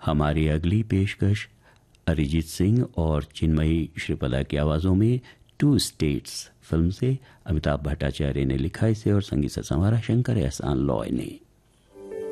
हमारी अगली पेशकश अरिजीत सिंह और चिन्मयी श्रीपदा की आवाज़ों में टू स्टेट्स फिल्म से। अमिताभ भट्टाचार्य ने लिखा इसे और संगीत से संवारा शंकर एहसान लॉय ने।